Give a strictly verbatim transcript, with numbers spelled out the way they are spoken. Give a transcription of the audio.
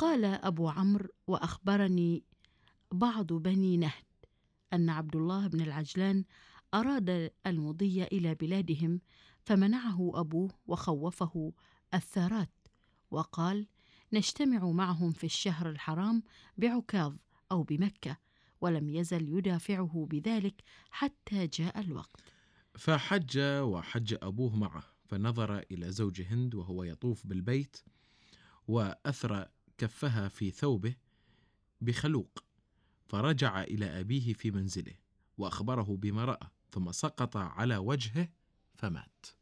قال أبو عمرو: وأخبرني بعض بني نهد أن عبد الله بن العجلان أراد المضي إلى بلادهم، فمنعه أبوه وخوفه الثارات، وقال: نجتمع معهم في الشهر الحرام بعكاظ أو بمكة، ولم يزل يدافعه بذلك حتى جاء الوقت. فحج وحج أبوه معه، فنظر إلى زوج هند وهو يطوف بالبيت، وأثر كفها في ثوبه بخلوق، فرجع إلى أبيه في منزله وأخبره بما رأى، ثم سقط على وجهه فمات.